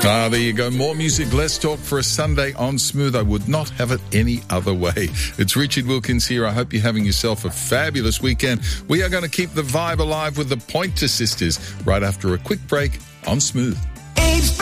There you go. More music, less talk for a Sunday on Smooth. I would not have it any other way. It's Richard Wilkins here. I hope you're having yourself a fabulous weekend. We are going to keep the vibe alive with the Pointer Sisters right after a quick break on Smooth.